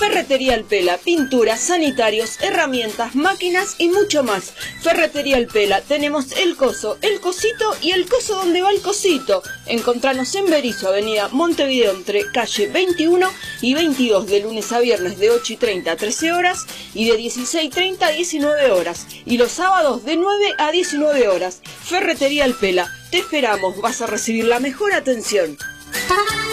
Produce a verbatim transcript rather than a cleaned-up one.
Ferretería El Pela, pinturas, sanitarios, herramientas, máquinas y mucho más. Ferretería El Pela, tenemos el coso, el cosito y el coso donde va el cosito. Encontranos en Berizo, avenida Montevideo, entre calle veintiuno y veintidós, de lunes a viernes de ocho y treinta a trece horas y de dieciséis y treinta a diecinueve horas. Y los sábados de nueve a diecinueve horas. Ferretería El Pela, te esperamos, vas a recibir la mejor atención.